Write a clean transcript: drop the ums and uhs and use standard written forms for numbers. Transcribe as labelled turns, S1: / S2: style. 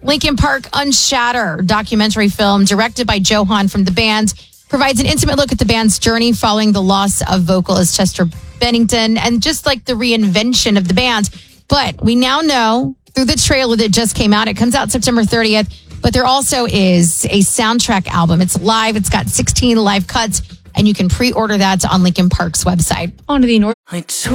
S1: Linkin Park Unshatter documentary film directed by Johan from the band provides an intimate look at the band's journey following the loss of vocalist Chester Bennington and just like the reinvention of the band. But we now know through the trailer that just came out, it comes out September 30th, but there also is a soundtrack album. It's live. It's got 16 live cuts, and you can pre-order that on Linkin Park's website.
S2: On to the North.